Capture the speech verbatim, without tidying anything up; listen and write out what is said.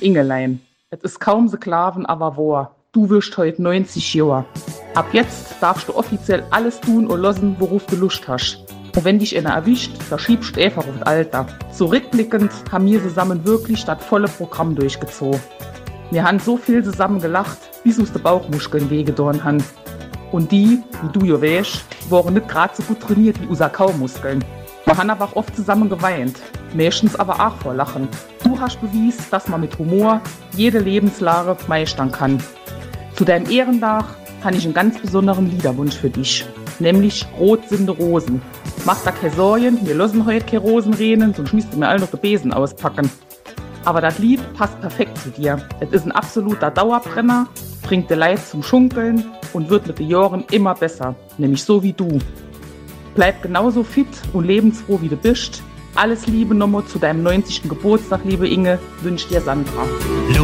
Ingelein, es ist kaum so Klaven, aber wahr. Du wirst heute neunzig Jahre. Ab jetzt darfst du offiziell alles tun und lassen, worauf du Lust hast. Und wenn dich einer erwischt, da schiebst du einfach auf das Alter. So rückblickend haben wir zusammen wirklich das volle Programm durchgezogen. Wir haben so viel zusammen gelacht, bis uns die Bauchmuskeln wehgetan haben. Und die, wie du ja weißt, waren nicht gerade so gut trainiert wie unsere Kaumuskeln. Wir haben aber auch oft zusammen geweint, meistens aber auch vor Lachen. Du hast bewiesen, dass man mit Humor jede Lebenslage meistern kann. Zu deinem Ehrendach habe ich einen ganz besonderen Liederwunsch für dich, nämlich Rot sind die Rosen. Mach da keine Sorgen, wir lassen heute keine Rosen rennen, sonst müsst ihr mir alle noch den Besen auspacken. Aber das Lied passt perfekt zu dir. Es ist ein absoluter Dauerbrenner, bringt dir Leid zum Schunkeln und wird mit den Jahren immer besser, nämlich so wie du. Bleib genauso fit und lebensfroh wie du bist. Alles Liebe nochmal zu deinem neunzigsten Geburtstag, liebe Inge, wünscht dir Sandra.